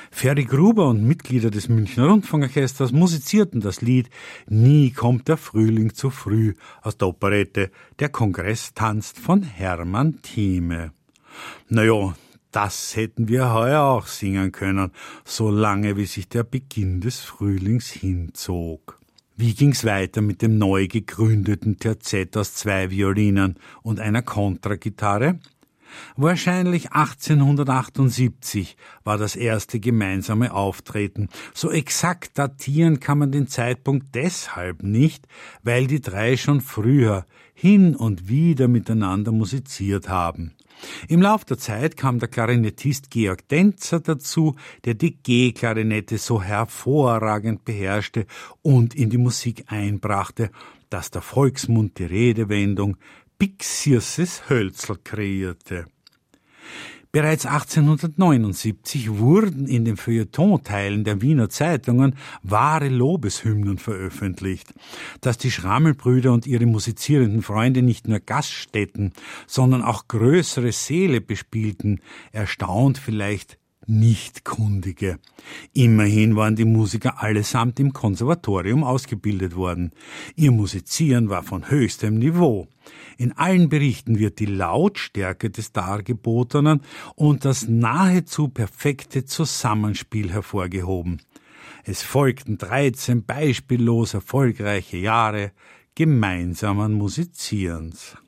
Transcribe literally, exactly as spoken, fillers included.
Ferdi Gruber und Mitglieder des Münchner Rundfunkorchesters musizierten das Lied »Nie kommt der Frühling zu früh« aus der Operette »Der Kongress tanzt« von Hermann Thieme. Naja, das hätten wir heuer auch singen können, so lange wie sich der Beginn des Frühlings hinzog. Wie ging's weiter mit dem neu gegründeten Terzett aus zwei Violinen und einer Kontragitarre? Wahrscheinlich achtzehnhundertachtundsiebzig war das erste gemeinsame Auftreten. So exakt datieren kann man den Zeitpunkt deshalb nicht, weil die drei schon früher hin und wieder miteinander musiziert haben. Im Lauf der Zeit kam der Klarinettist Georg Denzer dazu, der die G-Klarinette so hervorragend beherrschte und in die Musik einbrachte, dass der Volksmund die Redewendung »Pixierses Hölzl« kreierte. Bereits achtzehnhundertneunundsiebzig wurden in den Feuilletonteilen der Wiener Zeitungen wahre Lobeshymnen veröffentlicht. Dass die Schrammelbrüder und ihre musizierenden Freunde nicht nur Gaststätten, sondern auch größere Säle bespielten, erstaunt vielleicht Nichtkundige. Immerhin waren die Musiker allesamt im Konservatorium ausgebildet worden. Ihr Musizieren war von höchstem Niveau. In allen Berichten wird die Lautstärke des Dargebotenen und das nahezu perfekte Zusammenspiel hervorgehoben. Es folgten dreizehn beispiellos erfolgreiche Jahre gemeinsamen Musizierens.